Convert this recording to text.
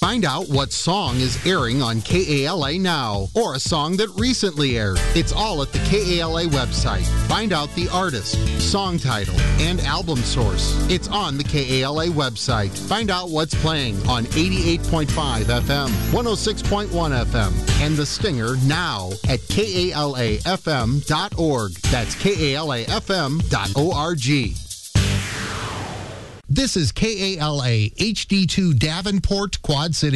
Find out what song is airing on KALA now, or a song that recently aired. It's all at the KALA website. Find out the artist, song title, and album source. It's on the KALA website. Find out what's playing on 88.5 FM, 106.1 FM, and The Stinger now at KALAFM.org. That's KALAFM.org. This is KALA HD2 Davenport, Quad City.